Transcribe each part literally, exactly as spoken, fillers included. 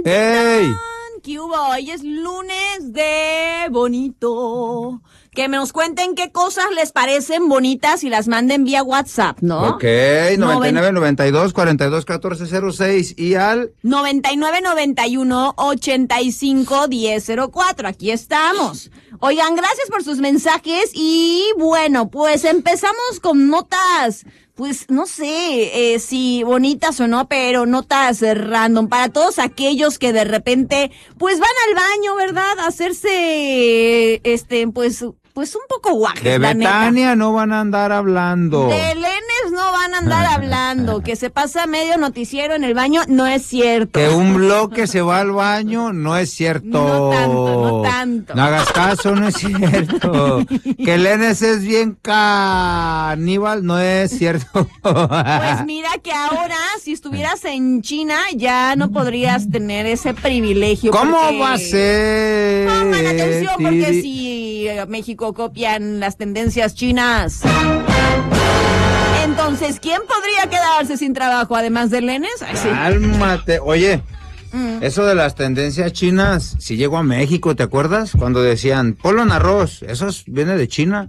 ¡Ey! ¿Qué hubo? Hoy es lunes de bonito. Que nos cuenten qué cosas les parecen bonitas y las manden vía WhatsApp, ¿no? Ok, noventa y nueve, noventa y dos, cuarenta y dos, catorce, cero seis y al... noventa y nueve, noventa y uno, ochenta y cinco, diez, cero cuatro. Aquí estamos. Oigan, gracias por sus mensajes y bueno, pues empezamos con notas, pues no sé eh, si bonitas o no, pero notas eh, random para todos aquellos que de repente pues van al baño, ¿verdad? A hacerse, este, pues... Pues un poco guajes, de la Betania neta. No van a andar hablando. De Lenes no van a andar hablando. Que se pasa medio noticiero en el baño, no es cierto. Que un bloque se va al baño, no es cierto. No tanto, no tanto. No hagas caso, no es cierto. Que Lenes es bien caníbal, no es cierto. Pues mira que ahora, si estuvieras en China, ya no podrías tener ese privilegio. ¿Cómo porque... va a ser? Pongan atención, porque Tiri. si México copian las tendencias chinas. Entonces, ¿quién podría quedarse sin trabajo además de Lenes? Ay, sí. Cálmate. Oye, Mm. eso de las tendencias chinas, si llegó a México, ¿te acuerdas? Cuando decían, ponlo en arroz, eso es- viene de China.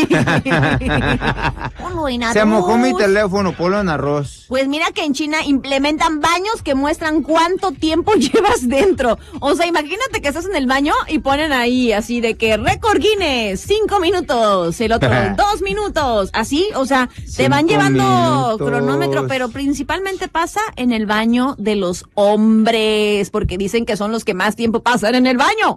Ponlo en Se mojó mi arroz. teléfono, ponlo en arroz. Pues mira que en China implementan baños que muestran cuánto tiempo llevas dentro. O sea, imagínate que estás en el baño y ponen ahí así de que récord Guinness, cinco minutos, el otro dos minutos, así, o sea, te van Cinco llevando minutos. cronómetro, pero principalmente pasa en el baño de los hombres, porque dicen que son los que más tiempo pasan en el baño.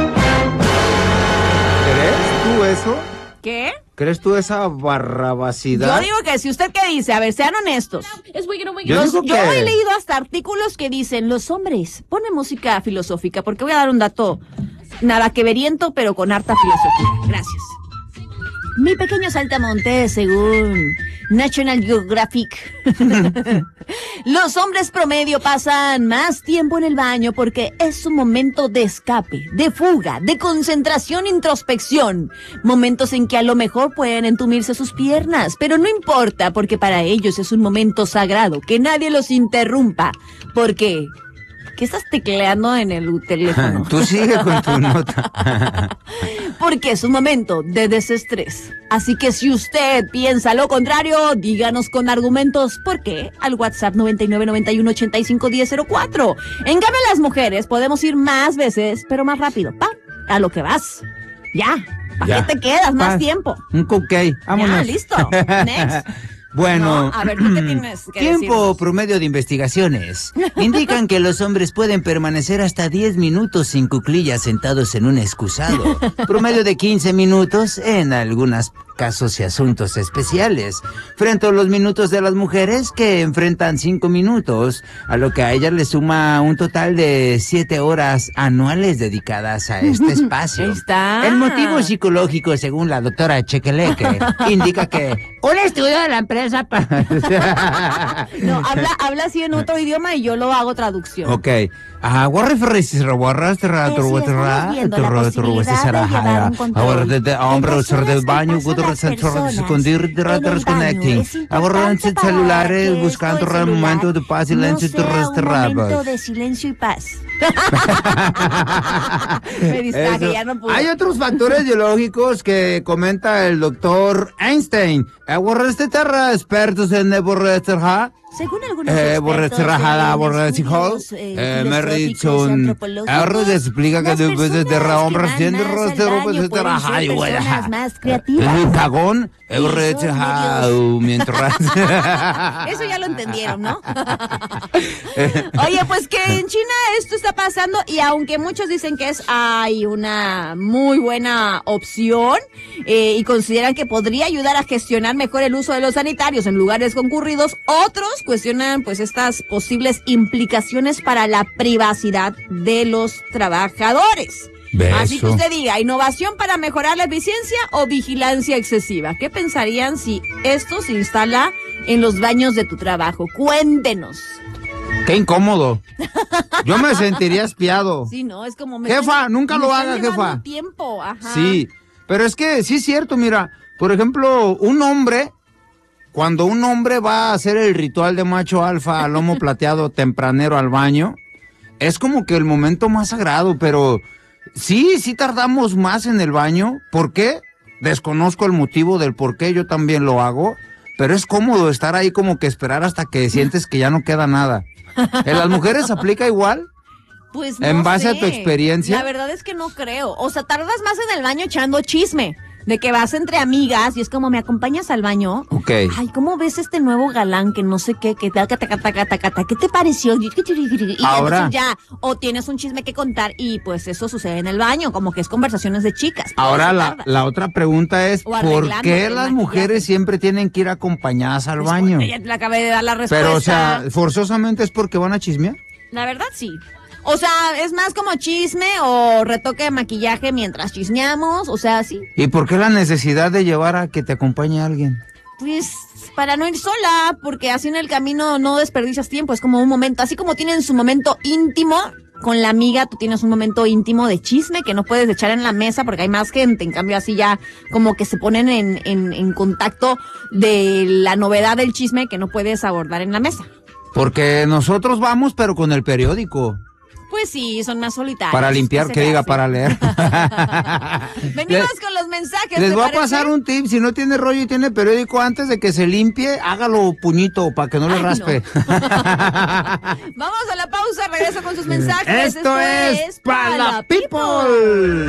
¿Crees tú eso? ¿Qué? ¿Crees tú esa barrabacidad? Yo digo que si usted qué dice, a ver, sean honestos. Yo Los- digo yo que- he leído hasta artículos que dicen, los hombres, ponen música filosófica, porque voy a dar un dato nada que veriento, pero con harta filosofía. Gracias. Mi pequeño saltamontes, según National Geographic. Los hombres promedio pasan más tiempo en el baño porque es un momento de escape, de fuga, de concentración, introspección. Momentos en que a lo mejor pueden entumirse sus piernas, pero no importa porque para ellos es un momento sagrado, que nadie los interrumpa. Porque... ¿Qué estás tecleando en el teléfono? Tú sigue con tu nota. Porque es un momento de desestrés. Así que si usted piensa lo contrario, díganos con argumentos. ¿Por qué? Al WhatsApp noventa y nueve, noventa y uno, ochenta y cinco, diez, cero cuatro. En cambio, las mujeres podemos ir más veces, pero más rápido. Pa, a lo que vas. Ya. ¿Para Ya. qué te quedas más Pa- tiempo? Un cupcake, vámonos. Ya, listo. Next. Bueno, No, a ver, ¿tú qué tienes que tiempo decirnos? promedio de investigaciones indican que los hombres pueden permanecer hasta diez minutos sin cuclillas sentados en un excusado, promedio de quince minutos en algunos casos y asuntos especiales, frente a los minutos de las mujeres que enfrentan cinco minutos, a lo que a ellas les suma un total de siete horas anuales dedicadas a este espacio. Ahí está. El motivo psicológico, según la doctora Chequeleque, indica que un estudio de la empresa para... No, habla, habla así en otro idioma y yo lo hago traducción. Ok. Ah, guarreferesis, guarras, terra, Que si turbo, estamos terra, viendo turbo, la turbo, posibilidad será, de llevar ja, un control ahora de- de- hombre, en las usar del horas que baño, pasan gusto, las resentir, personas escondir, en el desconecting. baño, es Ahora en importante celulares, para que buscando esto, el un momento de celular, paz, silencio, no sea un terrestre, momento de silencio y paz. Me distraje, Eso. ya no pude. Hay otros factores biológicos que comenta el doctor Einstein. Aborreste terra, expertos en aborresterja. Según algunos Eh, expertos, borresterrajada, en borrechijol. estudios, eh, Eh, me filosóficos, son. antropológicos, Ahora se explica que las después de personas terra, hombre, que van siendo más al rostro, baño pues es pueden terra, ser ay, güey, personas ajá. más creativas. Es un cagón, Y son borrecherja, medios- mientras. Eso ya lo entendieron, ¿no? Oye, pues que en China esto está pasando y aunque muchos dicen que es ay, una muy buena opción eh, y consideran que podría ayudar a gestionar mejor el uso de los sanitarios en lugares concurridos, otros cuestionan pues estas posibles implicaciones para la privacidad de los trabajadores. Beso. Así que usted diga, innovación para mejorar la eficiencia o vigilancia excesiva. ¿Qué pensarían si esto se instala en los baños de tu trabajo? Cuéntenos. Qué incómodo. Yo me sentiría espiado. Sí, no, es como... me Jefa, están- nunca me lo están haga, llevando jefa. tiempo, ajá. Sí, pero es que sí es cierto, mira, por ejemplo, un hombre, cuando un hombre va a hacer el ritual de macho alfa al lomo plateado tempranero al baño, es como que el momento más sagrado, pero sí, sí tardamos más en el baño. ¿Por qué? Desconozco el motivo del por qué, yo también lo hago, pero es cómodo estar ahí como que esperar hasta que sientes que ya no queda nada. ¿En las mujeres aplica igual? Pues no ¿En base sé. a tu experiencia? La verdad es que no creo. O sea, tardas más en el baño echando chisme. De que vas entre amigas y es como, ¿me acompañas al baño? Ok. Ay, ¿cómo ves este nuevo galán que no sé qué, que taca, taca, taca, taca, taca? ¿Qué te pareció? Y Ahora. entonces ya, o tienes un chisme que contar y pues eso sucede en el baño, como que es conversaciones de chicas. Ahora la, tarda. la otra pregunta es, O ¿por arreglándote qué el las maquillaje. mujeres siempre tienen que ir acompañadas al Después, baño? Ya te acabé de dar la respuesta. Pero, o sea, ¿forzosamente es porque van a chismear? La verdad sí. O sea, es más como chisme o retoque de maquillaje mientras chismeamos, o sea, sí. ¿Y por qué la necesidad de llevar a que te acompañe alguien? Pues para no ir sola, porque así en el camino no desperdicias tiempo, es como un momento, así como tienen su momento íntimo con la amiga, tú tienes un momento íntimo de chisme que no puedes echar en la mesa porque hay más gente, en cambio así ya como que se ponen en, en, en contacto de la novedad del chisme que no puedes abordar en la mesa. Porque nosotros vamos, pero con el periódico. Pues sí, son más solitarios. Para limpiar, ¿Qué que se diga, hace? para leer. Venimos Les- con los mensajes. Les ¿te voy a parece? pasar un tip, si no tiene rollo y tiene periódico, antes de que se limpie, hágalo puñito para que no le Ay, raspe. no. Vamos a la pausa, regreso con sus mensajes. Esto es Pa' la People.